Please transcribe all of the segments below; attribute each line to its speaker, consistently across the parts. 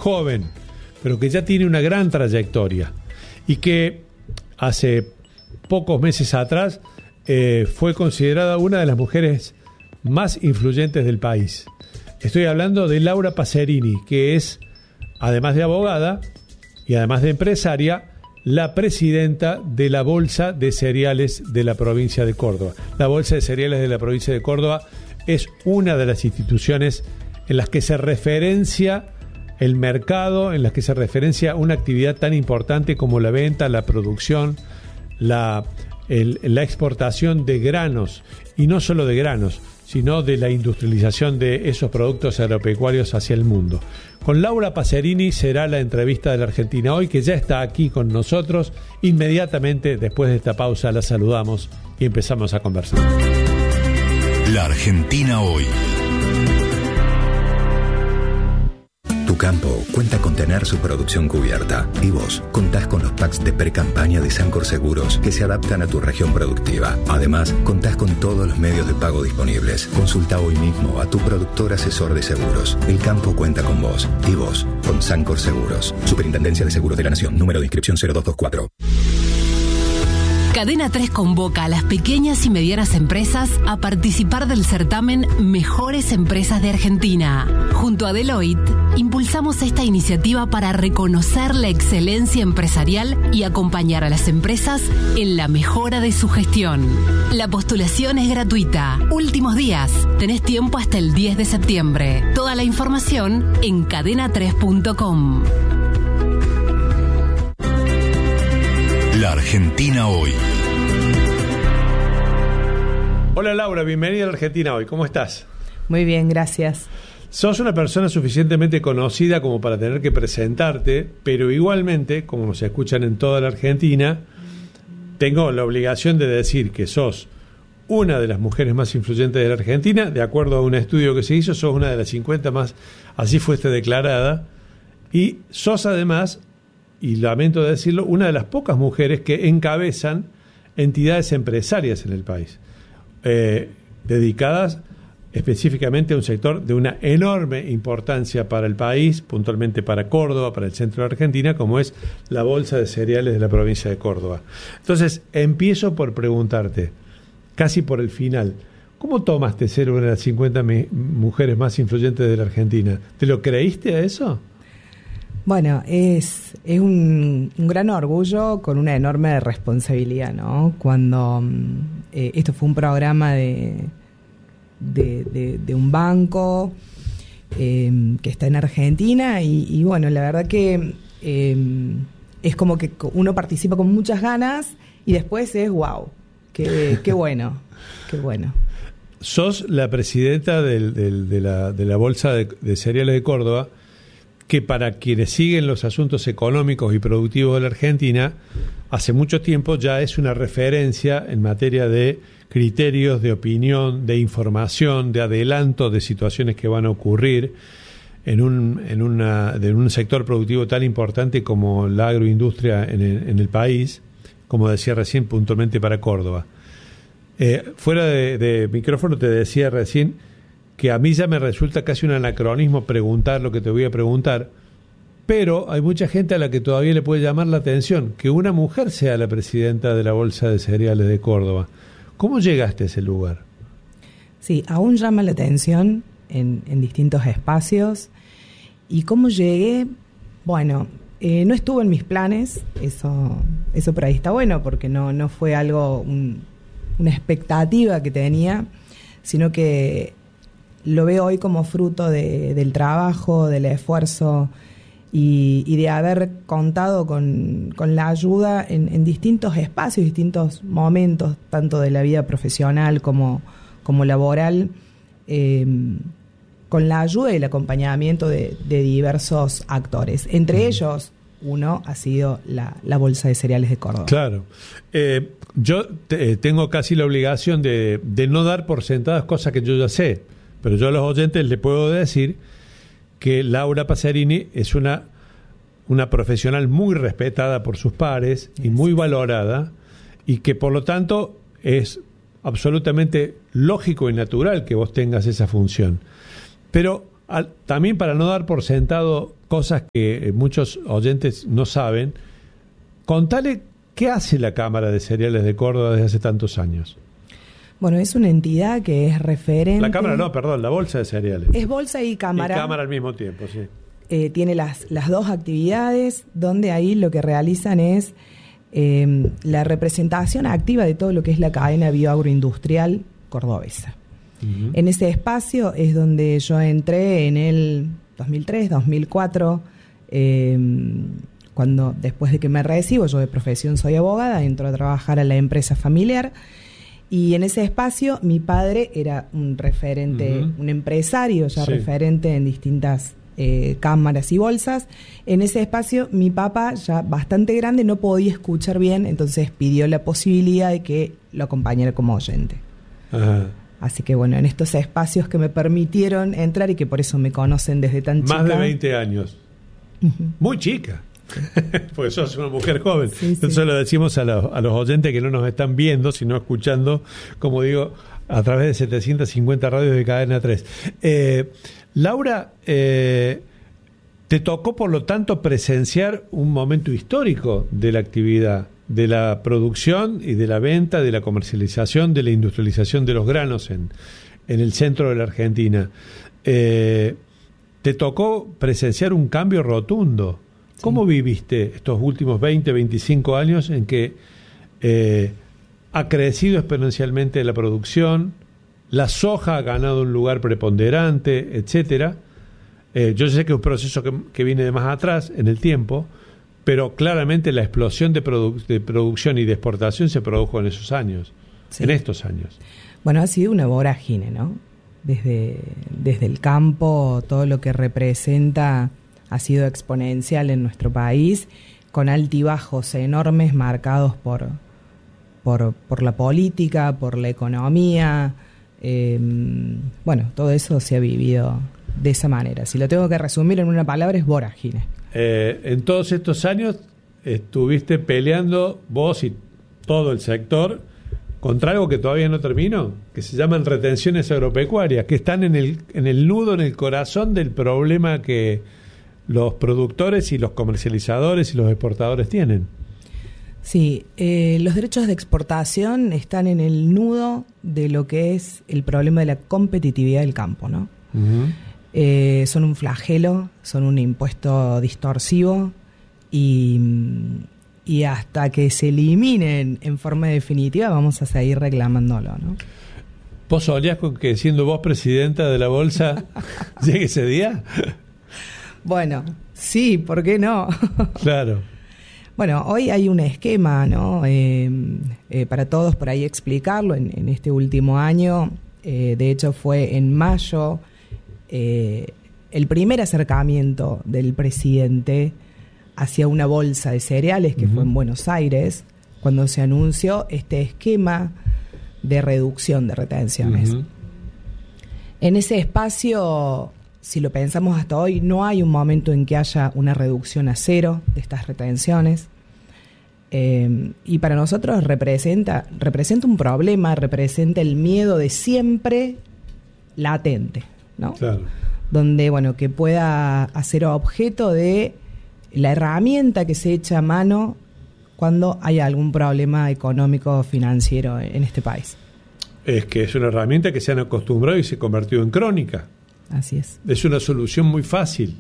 Speaker 1: joven, pero que ya tiene una gran trayectoria y que hace pocos meses atrás fue considerada una de las mujeres más influyentes del país. Estoy hablando de Laura Pacerini, que es, además de abogada y además de empresaria, la presidenta de la Bolsa de Cereales de la provincia de Córdoba. La Bolsa de Cereales de la provincia de Córdoba es una de las instituciones en las que se referencia el mercado, en las que se referencia una actividad tan importante como la venta, la producción, la exportación de granos, y no solo de granos, sino de la industrialización de esos productos agropecuarios hacia el mundo. Con Laura Pacerini será la entrevista de la Argentina Hoy, que ya está aquí con nosotros. Inmediatamente después de esta pausa la saludamos y empezamos a conversar.
Speaker 2: La Argentina Hoy. Tu campo cuenta con tener su producción cubierta y vos contás con los packs de pre-campaña de Sancor Seguros que se adaptan a tu región productiva. Además, contás con todos los medios de pago disponibles. Consulta hoy mismo a tu productor asesor de seguros. El campo cuenta con vos y vos con Sancor Seguros. Superintendencia de Seguros de la Nación. Número de inscripción 0224.
Speaker 3: Cadena 3 convoca a las pequeñas y medianas empresas a participar del certamen Mejores Empresas de Argentina. Junto a Deloitte, impulsamos esta iniciativa para reconocer la excelencia empresarial y acompañar a las empresas en la mejora de su gestión. La postulación es gratuita. Últimos días. Tenés tiempo hasta el 10 de septiembre. Toda la información en cadena3.com.
Speaker 2: La Argentina Hoy.
Speaker 1: Hola Laura, bienvenida a la Argentina Hoy. ¿Cómo estás?
Speaker 4: Muy bien, gracias.
Speaker 1: Sos una persona suficientemente conocida como para tener que presentarte, pero igualmente, como nos escuchan en toda la Argentina, tengo la obligación de decir que sos una de las mujeres más influyentes de la Argentina. De acuerdo a un estudio que se hizo, sos una de las 50 más, así fuiste declarada, y sos además, y lamento decirlo, una de las pocas mujeres que encabezan entidades empresarias en el país, dedicadas específicamente a un sector de una enorme importancia para el país, puntualmente para Córdoba, para el centro de la Argentina, como es la Bolsa de Cereales de la provincia de Córdoba. Entonces, empiezo por preguntarte, casi por el final, ¿cómo tomaste ser una de las 50 mujeres más influyentes de la Argentina? ¿Te lo creíste a eso?
Speaker 4: Bueno, es un gran orgullo con una enorme responsabilidad, ¿no? Cuando esto fue un programa de un banco que está en Argentina y bueno, la verdad que es como que uno participa con muchas ganas y después es wow, qué bueno, qué bueno.
Speaker 1: Sos la presidenta de la Bolsa de Cereales de Córdoba, que para quienes siguen los asuntos económicos y productivos de la Argentina, hace mucho tiempo ya es una referencia en materia de criterios, de opinión, de información, de adelanto de situaciones que van a ocurrir en un sector productivo tan importante como la agroindustria en el país, como decía recién, puntualmente para Córdoba. Fuera de micrófono te decía recién que a mí ya me resulta casi un anacronismo preguntar lo que te voy a preguntar, pero hay mucha gente a la que todavía le puede llamar la atención que una mujer sea la presidenta de la Bolsa de Cereales de Córdoba. ¿Cómo llegaste a ese lugar?
Speaker 4: Sí, aún llama la atención en distintos espacios. ¿Y cómo llegué? Bueno, no estuvo en mis planes, eso por ahí está bueno, porque no fue algo, una expectativa que tenía, sino que lo veo hoy como fruto del trabajo, del esfuerzo y de haber contado con la ayuda en distintos espacios, distintos momentos, tanto de la vida profesional como laboral, con la ayuda y el acompañamiento de diversos actores. Entre ellos, uno ha sido la Bolsa de Cereales de Córdoba.
Speaker 1: Claro. Yo tengo casi la obligación de no dar por sentadas cosas que yo ya sé, pero yo a los oyentes les puedo decir que Laura Pacerini es una profesional muy respetada por sus pares y muy valorada, y que por lo tanto es absolutamente lógico y natural que vos tengas esa función. Pero también, para no dar por sentado cosas que muchos oyentes no saben. Contale qué hace la Cámara de Cereales de Córdoba desde hace tantos años.
Speaker 4: Bueno, es una entidad que es referente...
Speaker 1: La Cámara no, perdón, la Bolsa de Cereales.
Speaker 4: Es bolsa y cámara.
Speaker 1: Y cámara al mismo tiempo, sí.
Speaker 4: Tiene las dos actividades, donde ahí lo que realizan es la representación activa de todo lo que es la cadena bioagroindustrial cordobesa. Uh-huh. En ese espacio es donde yo entré en el 2003, 2004, cuando después de que me recibo, yo de profesión soy abogada, entro a trabajar a la empresa familiar. Y en ese espacio mi padre era un referente, uh-huh, un empresario ya, sí, referente en distintas cámaras y bolsas. En ese espacio mi papá, ya bastante grande, no podía escuchar bien, entonces pidió la posibilidad de que lo acompañara como oyente.
Speaker 1: Ajá.
Speaker 4: Así que bueno, en estos espacios que me permitieron entrar y que por eso me conocen desde tan chica.
Speaker 1: Más de 20 años. Uh-huh. Muy chica. Porque sos una mujer joven. Sí, sí. Entonces lo decimos a los oyentes que no nos están viendo, sino escuchando, como digo, a través de 750 radios de Cadena 3. Laura, te tocó, por lo tanto, presenciar un momento histórico de la actividad, de la producción y de la venta, de la comercialización, de la industrialización de los granos en el centro de la Argentina. Te tocó presenciar un cambio rotundo. ¿Cómo viviste estos últimos 20, 25 años en que ha crecido exponencialmente la producción, la soja ha ganado un lugar preponderante, etcétera? Yo sé que es un proceso que viene de más atrás en el tiempo, pero claramente la explosión de producción y de exportación se produjo en esos años, sí, en estos años.
Speaker 4: Bueno, ha sido una vorágine, ¿no? Desde el campo, todo lo que representa ha sido exponencial en nuestro país, con altibajos enormes marcados por la política, por la economía. Bueno, todo eso se ha vivido de esa manera. Si lo tengo que resumir en una palabra, es vorágine.
Speaker 1: En todos estos años estuviste peleando vos y todo el sector contra algo que todavía no terminó, que se llaman retenciones agropecuarias, que están en el nudo, en el corazón del problema que los productores y los comercializadores y los exportadores tienen.
Speaker 4: Sí, los derechos de exportación están en el nudo de lo que es el problema de la competitividad del campo, ¿no? Uh-huh. Son un flagelo, son un impuesto distorsivo y hasta que se eliminen en forma definitiva vamos a seguir reclamándolo, ¿no?
Speaker 1: ¿Vos soñás con que, siendo vos presidenta de la Bolsa, llegue ese día?
Speaker 4: Bueno, sí, ¿por qué no?
Speaker 1: Claro.
Speaker 4: Bueno, hoy hay un esquema, ¿no? Para todos, por ahí explicarlo, en este último año, de hecho fue en mayo, el primer acercamiento del presidente hacia una bolsa de cereales, que uh-huh, fue en Buenos Aires, cuando se anunció este esquema de reducción de retenciones. Uh-huh. En ese espacio, si lo pensamos hasta hoy, no hay un momento en que haya una reducción a cero de estas retenciones. Y para nosotros representa un problema, representa el miedo de siempre latente, ¿no?
Speaker 1: Claro.
Speaker 4: Donde, bueno, que pueda hacer objeto de la herramienta que se echa a mano cuando hay algún problema económico o financiero en este país.
Speaker 1: Es que es una herramienta que se han acostumbrado y se convirtió en crónica.
Speaker 4: Así es.
Speaker 1: Es una solución muy fácil.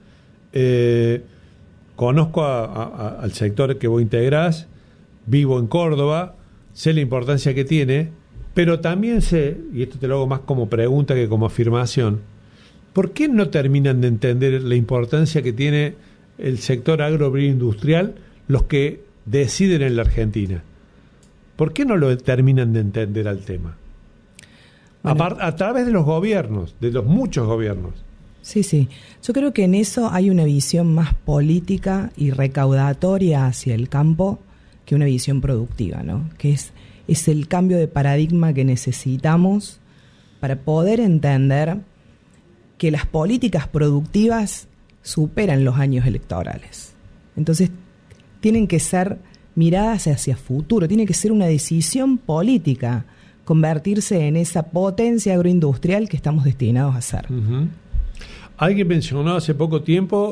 Speaker 1: Conozco al sector que vos integrás, vivo en Córdoba, sé la importancia que tiene, pero también sé, y esto te lo hago más como pregunta que como afirmación, ¿por qué no terminan de entender la importancia que tiene el sector agroindustrial los que deciden en la Argentina? ¿Por qué no lo terminan de entender al tema? Bueno, a través de los gobiernos, de los muchos gobiernos.
Speaker 4: Sí, sí. Yo creo que en eso hay una visión más política y recaudatoria hacia el campo que una visión productiva, ¿no? Que es el cambio de paradigma que necesitamos para poder entender que las políticas productivas superan los años electorales. Entonces, tienen que ser miradas hacia futuro, tiene que ser una decisión política convertirse en esa potencia agroindustrial que estamos destinados a ser.
Speaker 1: Uh-huh. Alguien mencionó hace poco tiempo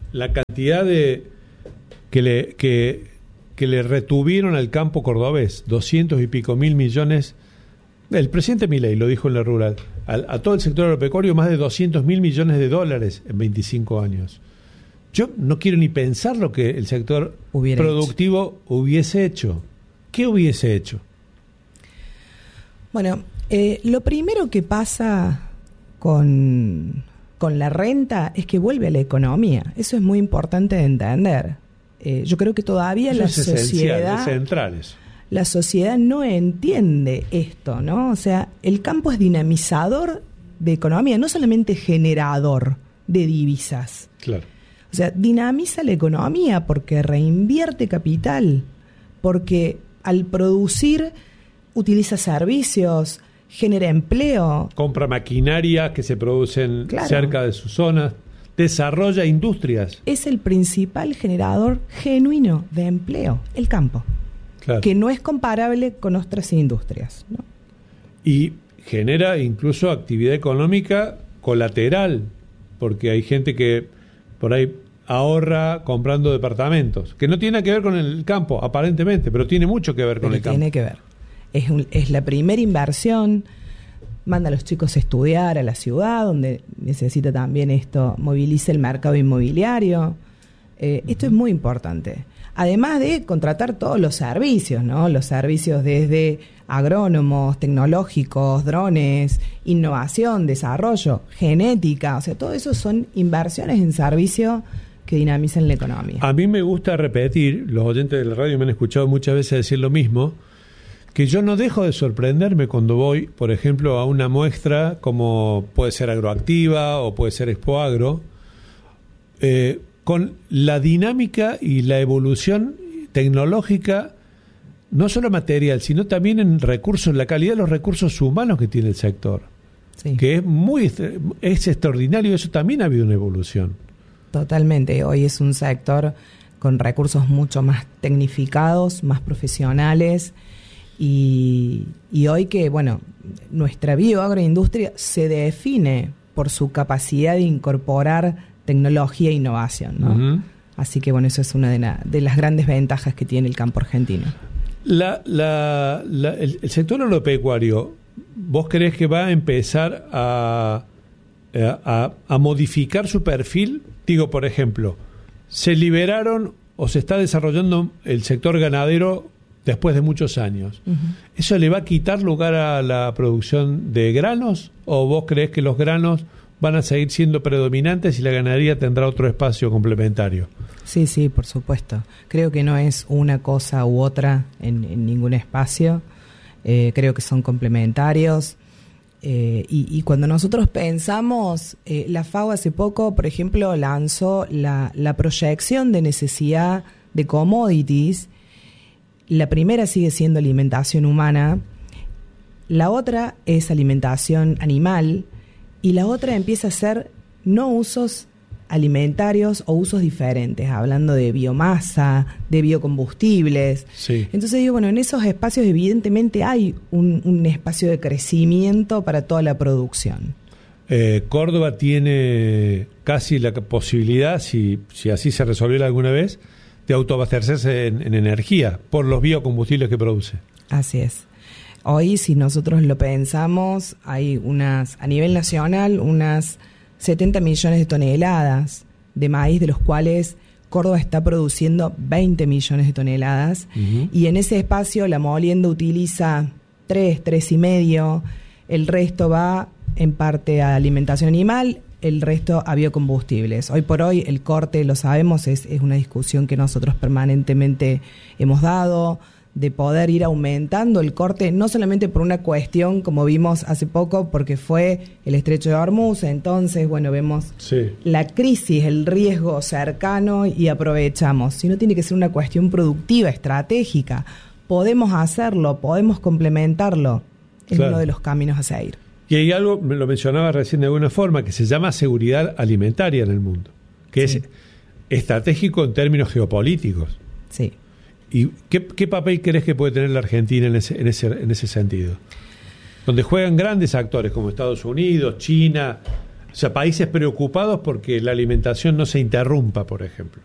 Speaker 1: la cantidad que le retuvieron al campo cordobés, 200 y pico mil millones. El presidente Milei lo dijo en la rural, a todo el sector agropecuario más de 200 mil millones de dólares en 25 años. Yo no quiero ni pensar lo que el sector productivo hubiese hecho. ¿Qué hubiese hecho?
Speaker 4: Bueno, lo primero que pasa con la renta es que vuelve a la economía. Eso es muy importante de entender. Yo creo que todavía
Speaker 1: eso
Speaker 4: la
Speaker 1: es
Speaker 4: sociedad...
Speaker 1: es central eso.
Speaker 4: La sociedad no entiende esto, ¿no? O sea, el campo es dinamizador de economía, no solamente generador de divisas.
Speaker 1: Claro.
Speaker 4: O sea, dinamiza la economía porque reinvierte capital, porque al producir utiliza servicios, genera empleo.
Speaker 1: Compra maquinaria que se producen cerca de sus zonas, desarrolla industrias.
Speaker 4: Es el principal generador genuino de empleo, el campo.
Speaker 1: Claro.
Speaker 4: Que no es comparable con otras industrias, ¿no?
Speaker 1: Y genera incluso actividad económica colateral, porque hay gente que por ahí ahorra comprando departamentos, que no tiene que ver con el campo, aparentemente, pero tiene mucho que ver con el campo.
Speaker 4: Tiene que ver. Es la primera inversión, manda a los chicos a estudiar a la ciudad, donde necesita también esto, moviliza el mercado inmobiliario. Esto es muy importante. Además de contratar todos los servicios, ¿no? Los servicios desde agrónomos, tecnológicos, drones, innovación, desarrollo, genética, o sea, todo eso son inversiones en servicio que dinamizan la economía.
Speaker 1: A mí me gusta repetir, los oyentes de la radio me han escuchado muchas veces decir lo mismo, que yo no dejo de sorprenderme cuando voy, por ejemplo, a una muestra como puede ser Agroactiva o puede ser Expo Agro, con la dinámica y la evolución tecnológica, no solo material, sino también en recursos, la calidad de los recursos humanos que tiene el sector,
Speaker 4: sí,
Speaker 1: que es extraordinario. Eso también ha habido una evolución.
Speaker 4: Totalmente. Hoy es un sector con recursos mucho más tecnificados, más profesionales, y hoy que, bueno, nuestra bioagroindustria se define por su capacidad de incorporar tecnología e innovación, ¿no? Uh-huh. Así que, bueno, eso es una de las grandes ventajas que tiene el campo argentino.
Speaker 1: El sector agropecuario, ¿vos creés que va a empezar a modificar su perfil? Digo, por ejemplo, se liberaron o se está desarrollando el sector ganadero después de muchos años. Uh-huh. ¿Eso le va a quitar lugar a la producción de granos? ¿O vos creés que los granos van a seguir siendo predominantes y la ganadería tendrá otro espacio complementario?
Speaker 4: Sí, por supuesto. Creo que no es una cosa u otra en ningún espacio. Creo que son complementarios. Y cuando nosotros pensamos, la FAO hace poco, por ejemplo, lanzó la proyección de necesidad de commodities. La primera sigue siendo alimentación humana, la otra es alimentación animal, y la otra empieza a ser no usos alimentarios o usos diferentes, hablando de biomasa, de biocombustibles.
Speaker 1: Sí.
Speaker 4: Entonces digo, bueno, en esos espacios evidentemente hay un espacio de crecimiento para toda la producción.
Speaker 1: Córdoba tiene casi la posibilidad, si así se resolviera alguna vez, de autoabastecerse en energía por los biocombustibles que produce.
Speaker 4: Así es. Hoy, si nosotros lo pensamos, hay a nivel nacional, unas 70 millones de toneladas de maíz, de los cuales Córdoba está produciendo 20 millones de toneladas. Uh-huh. Y en ese espacio la molienda utiliza 3,5, el resto va en parte a alimentación animal, el resto a biocombustibles. Hoy por hoy el corte, lo sabemos, es una discusión que nosotros permanentemente hemos dado, de poder ir aumentando el corte, no solamente por una cuestión, como vimos hace poco, porque fue el estrecho de Hormuz, entonces, bueno, vemos la crisis, el riesgo cercano y aprovechamos, sino tiene que ser una cuestión productiva, estratégica. Podemos hacerlo, podemos complementarlo, es uno de los caminos a seguir.
Speaker 1: Y hay algo, lo mencionaba recién de alguna forma, que se llama seguridad alimentaria en el mundo, que es estratégico en términos geopolíticos.
Speaker 4: Sí.
Speaker 1: ¿Y qué papel crees que puede tener la Argentina en ese sentido? Donde juegan grandes actores como Estados Unidos, China, sea, países preocupados porque la alimentación no se interrumpa, por ejemplo.